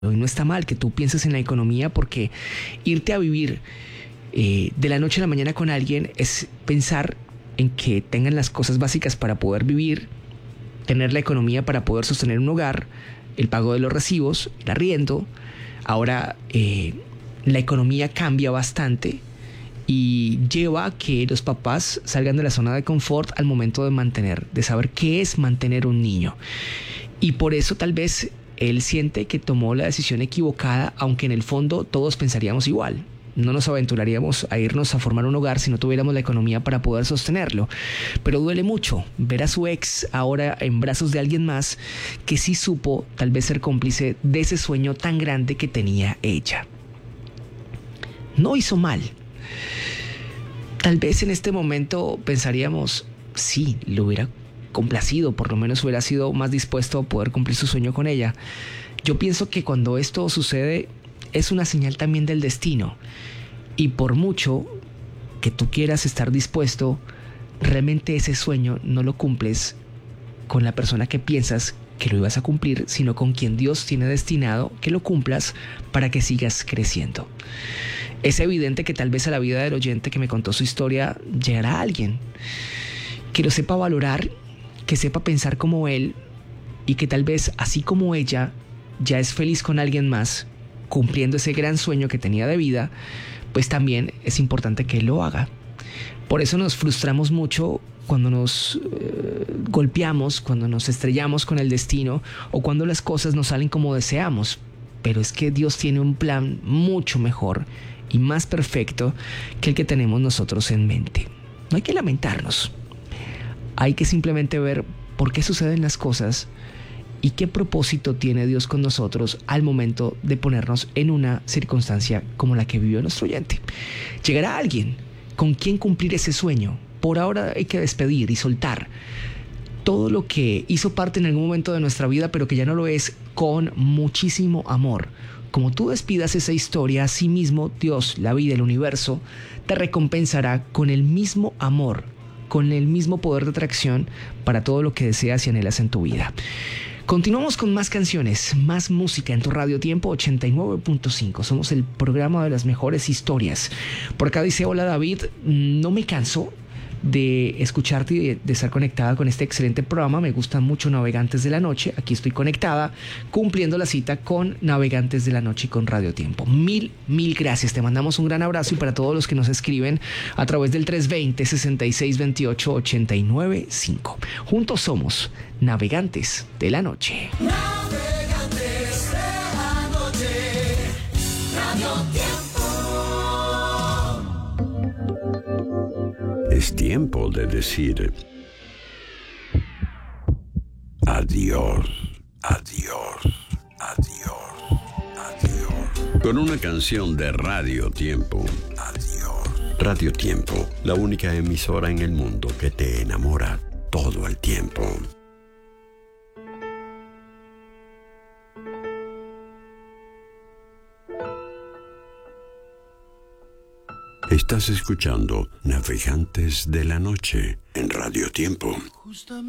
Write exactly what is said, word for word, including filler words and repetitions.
Y no está mal que tú pienses en la economía, porque irte a vivir eh, de la noche a la mañana con alguien es pensar en que tengan las cosas básicas para poder vivir, tener la economía para poder sostener un hogar, el pago de los recibos, el arriendo. Ahora eh, la economía cambia bastante y lleva a que los papás salgan de la zona de confort al momento de mantener, de saber qué es mantener un niño. Y por eso tal vez él siente que tomó la decisión equivocada, aunque en el fondo todos pensaríamos igual. No nos aventuraríamos a irnos a formar un hogar si no tuviéramos la economía para poder sostenerlo. Pero duele mucho ver a su ex ahora en brazos de alguien más que sí supo tal vez ser cómplice de ese sueño tan grande que tenía ella. No hizo mal. Tal vez en este momento pensaríamos, sí, lo hubiera complacido, por lo menos hubiera sido más dispuesto a poder cumplir su sueño con ella. Yo pienso que cuando esto sucede es una señal también del destino, y por mucho que tú quieras estar dispuesto, realmente ese sueño no lo cumples con la persona que piensas que lo ibas a cumplir, sino con quien Dios tiene destinado que lo cumplas para que sigas creciendo. Es evidente que tal vez a la vida del oyente que me contó su historia llegará alguien que lo sepa valorar, que sepa pensar como él, y que tal vez así como ella ya es feliz con alguien más, cumpliendo ese gran sueño que tenía de vida, pues también es importante que él lo haga. Por eso nos frustramos mucho cuando nos eh, golpeamos, cuando nos estrellamos con el destino o cuando las cosas no salen como deseamos. Pero es que Dios tiene un plan mucho mejor y más perfecto que el que tenemos nosotros en mente. No hay que lamentarnos. Hay que simplemente ver por qué suceden las cosas y qué propósito tiene Dios con nosotros al momento de ponernos en una circunstancia como la que vivió nuestro oyente. Llegará alguien con quien cumplir ese sueño. Por ahora hay que despedir y soltar todo lo que hizo parte en algún momento de nuestra vida, pero que ya no lo es, con muchísimo amor. Como tú despidas esa historia, así mismo Dios, la vida, el universo, te recompensará con el mismo amor, con el mismo poder de atracción para todo lo que deseas y anhelas en tu vida. Continuamos con más canciones, más música en tu Radio Tiempo ochenta y nueve punto cinco. Somos el programa de las mejores historias. Por acá dice: hola David, no me canso de escucharte y de, de estar conectada con este excelente programa. Me gusta mucho Navegantes de la Noche. Aquí estoy conectada, cumpliendo la cita con Navegantes de la Noche y con Radio Tiempo. Mil, mil gracias. Te mandamos un gran abrazo, y para todos los que nos escriben a través del tres dos cero, seis seis dos ocho, ocho nueve cinco. Juntos somos Navegantes de la Noche. Navegantes de la Noche, Radio Tiempo. Es tiempo de decir adiós, adiós, adiós, adiós. Con una canción de Radio Tiempo. Adiós. Radio Tiempo, la única emisora en el mundo que te enamora todo el tiempo. Estás escuchando Navegantes de la Noche en Radio Tiempo. Justamente